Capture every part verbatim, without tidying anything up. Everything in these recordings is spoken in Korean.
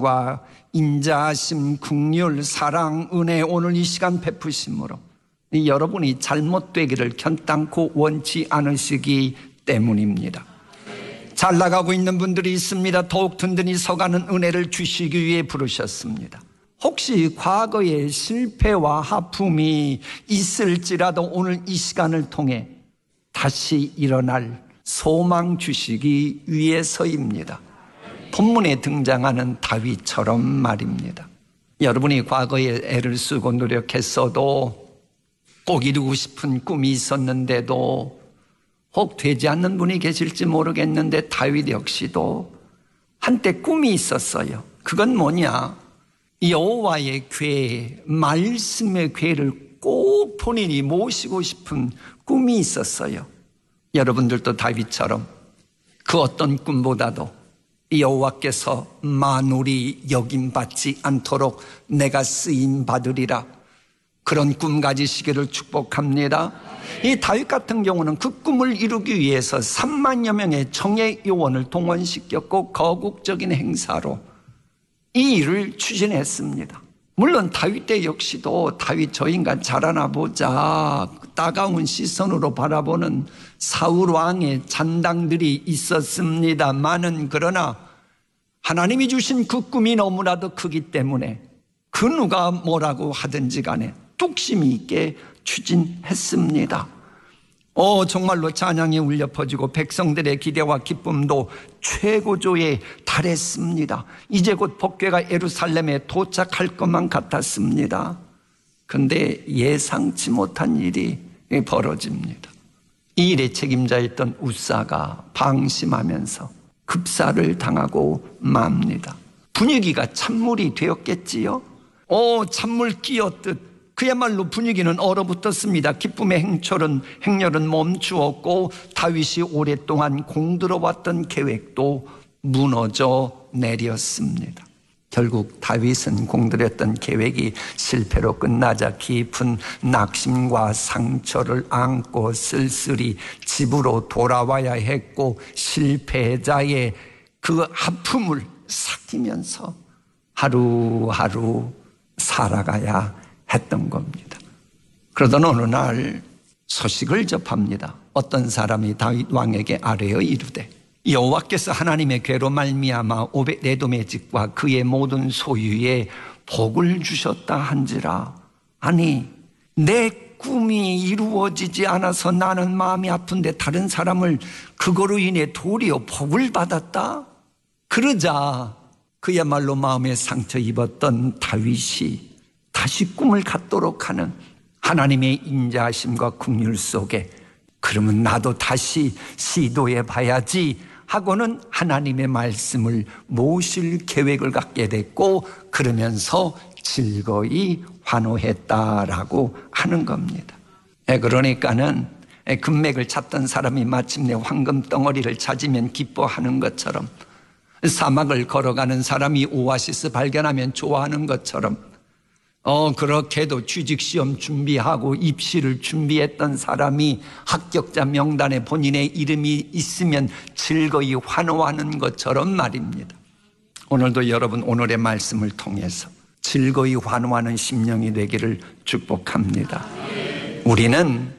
와 인자하심, 긍휼, 사랑, 은혜 오늘 이 시간 베푸심으로 여러분이 잘못되기를 견땅고 원치 않으시기 때문입니다. 잘 나가고 있는 분들이 있습니다. 더욱 든든히 서가는 은혜를 주시기 위해 부르셨습니다. 혹시 과거의 실패와 하품이 있을지라도 오늘 이 시간을 통해 다시 일어날 소망 주시기 위해서입니다. 본문에 등장하는 다윗처럼 말입니다. 여러분이 과거에 애를 쓰고 노력했어도 꼭 이루고 싶은 꿈이 있었는데도 혹 되지 않는 분이 계실지 모르겠는데 다윗 역시도 한때 꿈이 있었어요. 그건 뭐냐? 여호와의 궤, 말씀의 궤를 꼭 본인이 모시고 싶은 꿈이 있었어요. 여러분들도 다윗처럼 그 어떤 꿈보다도 여호와께서 만울이 여김받지 않도록 내가 쓰임받으리라, 그런 꿈 가지시기를 축복합니다. 이 다윗 같은 경우는 그 꿈을 이루기 위해서 삼만여 명의 정예 요원을 동원시켰고 거국적인 행사로 이 일을 추진했습니다. 물론 다윗 때 역시도 다윗 저 인간 잘하나 보자 따가운 시선으로 바라보는 사울 왕의 잔당들이 있었습니다만은, 그러나 하나님이 주신 그 꿈이 너무나도 크기 때문에 그 누가 뭐라고 하든지 간에 뚝심이 있게 추진했습니다. 어, 정말로 찬양이 울려 퍼지고 백성들의 기대와 기쁨도 최고조에 달했습니다. 이제 곧 복궤가 예루살렘에 도착할 것만 같았습니다. 그런데 예상치 못한 일이 벌어집니다. 이 일의 책임자였던 우사가 방심하면서 급사를 당하고 맙니다. 분위기가 찬물이 되었겠지요. 어, 찬물 끼었듯 그야말로 분위기는 얼어붙었습니다. 기쁨의 행철은, 행렬은 멈추었고 다윗이 오랫동안 공들어왔던 계획도 무너져 내렸습니다. 결국 다윗은 공들였던 계획이 실패로 끝나자 깊은 낙심과 상처를 안고 쓸쓸히 집으로 돌아와야 했고, 실패자의 그 아픔을 삭히면서 하루하루 살아가야 했던 겁니다. 그러던 어느 날 소식을 접합니다. 어떤 사람이 다윗 왕에게 아뢰어 이르되, 여호와께서 하나님의 궤로 말미암아 오벳에돔의 집과 그의 모든 소유에 복을 주셨다 한지라. 아니, 내 꿈이 이루어지지 않아서 나는 마음이 아픈데 다른 사람을 그거로 인해 도리어 복을 받았다? 그러자 그야말로 마음에 상처 입었던 다윗이 다시 꿈을 갖도록 하는 하나님의 인자하심과 긍휼 속에, 그러면 나도 다시 시도해 봐야지 하고는 하나님의 말씀을 모실 계획을 갖게 됐고, 그러면서 즐거이 환호했다라고 하는 겁니다. 그러니까는 금맥을 찾던 사람이 마침내 황금 덩어리를 찾으면 기뻐하는 것처럼, 사막을 걸어가는 사람이 오아시스 발견하면 좋아하는 것처럼, 어, 그렇게도 취직시험 준비하고 입시를 준비했던 사람이 합격자 명단에 본인의 이름이 있으면 즐거이 환호하는 것처럼 말입니다. 오늘도 여러분 오늘의 말씀을 통해서 즐거이 환호하는 심령이 되기를 축복합니다. 우리는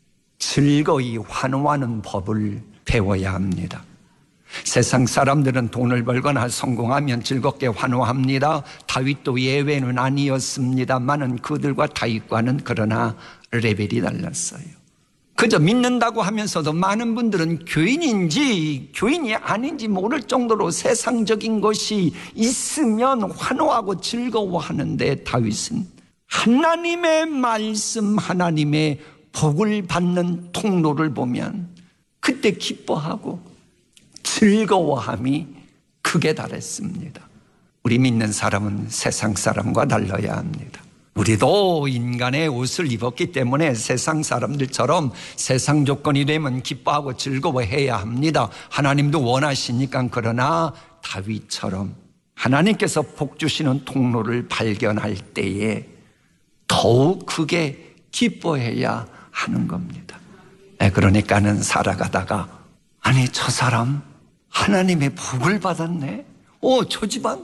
즐거이 환호하는 법을 배워야 합니다. 세상 사람들은 돈을 벌거나 성공하면 즐겁게 환호합니다. 다윗도 예외는 아니었습니다만은 그들과 다윗과는 그러나 레벨이 달랐어요. 그저 믿는다고 하면서도 많은 분들은 교인인지 교인이 아닌지 모를 정도로 세상적인 것이 있으면 환호하고 즐거워하는데, 다윗은 하나님의 말씀, 하나님의 복을 받는 통로를 보면 그때 기뻐하고 즐거워함이 크게 달했습니다. 우리 믿는 사람은 세상 사람과 달라야 합니다. 우리도 인간의 옷을 입었기 때문에 세상 사람들처럼 세상 조건이 되면 기뻐하고 즐거워해야 합니다. 하나님도 원하시니까. 그러나 다윗처럼 하나님께서 복 주시는 통로를 발견할 때에 더욱 크게 기뻐해야 하는 겁니다. 그러니까는 살아가다가, 아니 저 사람 하나님의 복을 받았네, 오, 저 집안